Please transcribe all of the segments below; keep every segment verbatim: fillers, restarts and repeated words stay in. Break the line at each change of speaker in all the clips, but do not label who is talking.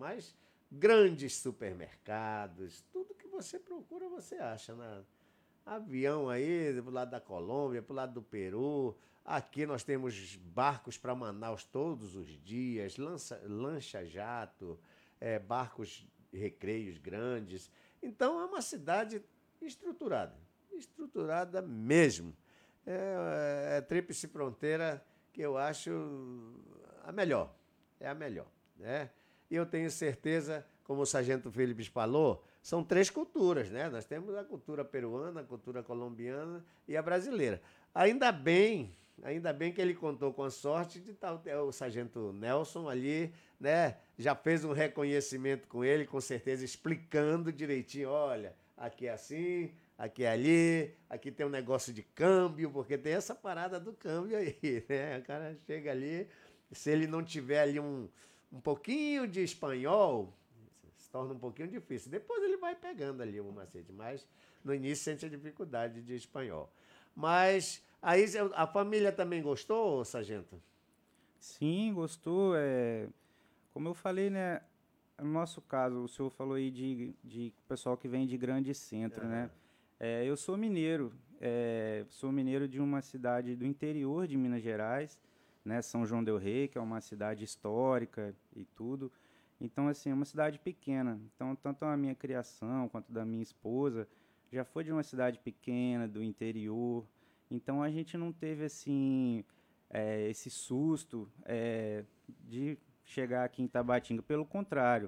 mas grandes supermercados, tudo que você procura você acha, né? Avião aí, pro lado da Colômbia, pro lado do Peru. Aqui nós temos barcos para Manaus todos os dias, lança, lancha-jato, é, barcos recreios grandes. Então é uma cidade estruturada, estruturada mesmo. É, é tríplice fronteira que eu acho a melhor, é a melhor, né? E eu tenho certeza, como o Sargento Philips falou, são três culturas, né? Nós temos a cultura peruana, a cultura colombiana e a brasileira. Ainda bem, ainda bem que ele contou com a sorte de estar o Sargento Nelson ali, né? Já fez um reconhecimento com ele, com certeza, explicando direitinho, olha, aqui é assim, aqui é ali, aqui tem um negócio de câmbio, porque tem essa parada do câmbio aí, né? O cara chega ali, se ele não tiver ali um, um pouquinho de espanhol, se torna um pouquinho difícil. Depois ele vai pegando ali o macete, mas no início sente a dificuldade de espanhol. Mas aí a família também gostou, sargento?
Sim, gostou. É, como eu falei, né? No nosso caso, o senhor falou aí de, de pessoal que vem de grande centro, né?
Aham.
É, eu sou mineiro, é, sou mineiro de uma cidade do interior de Minas Gerais, né? São João del Rei, que é uma cidade histórica e tudo. Então, assim, é uma cidade pequena. Então, tanto a minha criação quanto da minha esposa já foi de uma cidade pequena, do interior. Então, a gente não teve, assim, é, esse susto é, de chegar aqui em Tabatinga. Pelo contrário,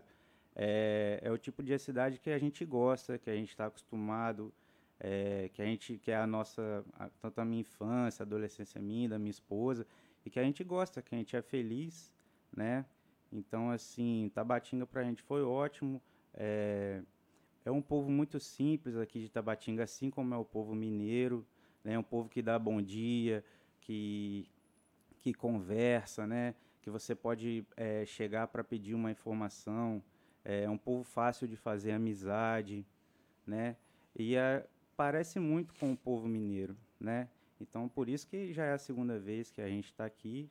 é, é o tipo de cidade que a gente gosta, que a gente está acostumado, é, que a gente que é a nossa, a, tanto a minha infância, a adolescência minha, da minha esposa, e que a gente gosta, que a gente é feliz, né? Então, assim, Tabatinga pra gente foi ótimo. É, é um povo muito simples aqui de Tabatinga, assim como é o povo mineiro, né? É um povo que dá bom dia, que que conversa, né? Que você pode é, chegar para pedir uma informação. É um povo fácil de fazer amizade, né? E é, parece muito com o povo mineiro, né? Então, por isso que já é a segunda vez que a gente está aqui.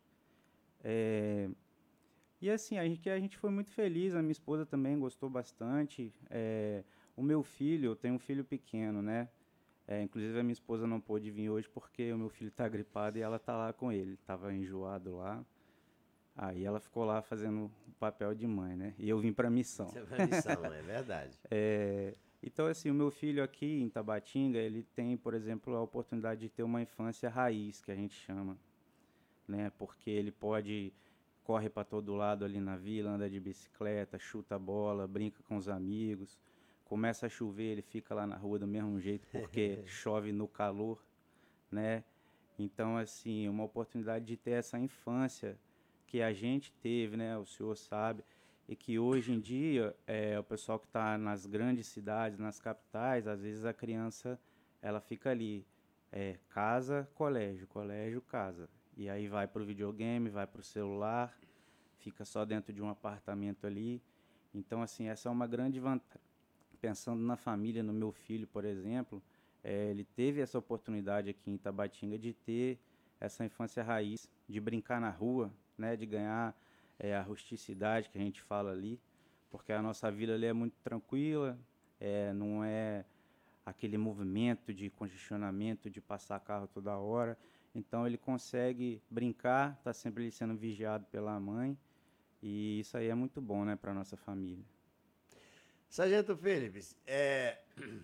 É, e assim, a gente, a gente foi muito feliz, a minha esposa também gostou bastante. É, o meu filho, eu tenho um filho pequeno, né? É, inclusive a minha esposa não pôde vir hoje porque o meu filho está gripado e ela está lá com ele. Estava enjoado lá. Aí ela ficou lá fazendo o papel de mãe, né? E eu vim para missão.
Isso é uma missão, é verdade.
É, então, assim, o meu filho aqui em Tabatinga, ele tem, por exemplo, a oportunidade de ter uma infância raiz, que a gente chama, né? Porque ele pode corre para todo lado ali na vila, anda de bicicleta, chuta bola, brinca com os amigos. Começa a chover, ele fica lá na rua do mesmo jeito, porque chove no calor, né? Então, assim, uma oportunidade de ter essa infância que a gente teve, né? O senhor sabe, e que hoje em dia, é, o pessoal que está nas grandes cidades, nas capitais, às vezes a criança, ela fica ali, é, casa, colégio, colégio, casa. E aí vai para o videogame, vai para o celular, fica só dentro de um apartamento ali. Então, assim, essa é uma grande vantagem. Pensando na família, no meu filho, por exemplo, é, ele teve essa oportunidade aqui em Tabatinga de ter essa infância raiz, de brincar na rua, né, de ganhar é, a rusticidade que a gente fala ali, porque a nossa vida ali é muito tranquila, é, não é aquele movimento de congestionamento, de passar carro toda hora. Então ele consegue brincar, está sempre ali sendo vigiado pela mãe, e isso aí é muito bom, né, para nossa família.
Sargento Philips, é,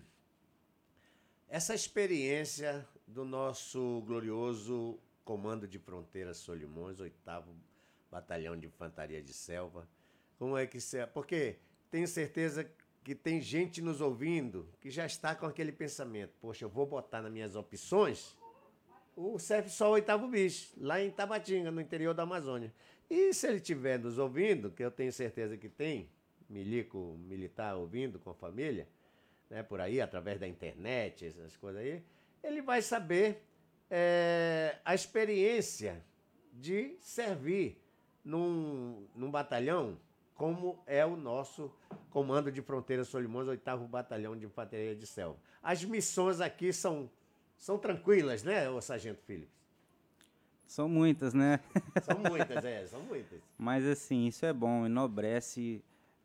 essa experiência do nosso glorioso Comando de Fronteira Solimões, oitavo Batalhão de Infantaria de Selva, como é que você... Porque tenho certeza que tem gente nos ouvindo que já está com aquele pensamento, poxa, eu vou botar nas minhas opções o Cefsol Oitavo Bis, lá em Tabatinga, no interior da Amazônia. E se ele estiver nos ouvindo, que eu tenho certeza que tem, milico militar ouvindo com a família, né, por aí, através da internet, essas coisas aí, ele vai saber é, a experiência de servir num, num batalhão como é o nosso Comando de Fronteira Solimões, oitavo Batalhão de Infantaria de Selva. As missões aqui são, são tranquilas, né, ô Sargento Philips?
São muitas, né?
São muitas, é, são muitas.
Mas assim, isso é bom, enobrece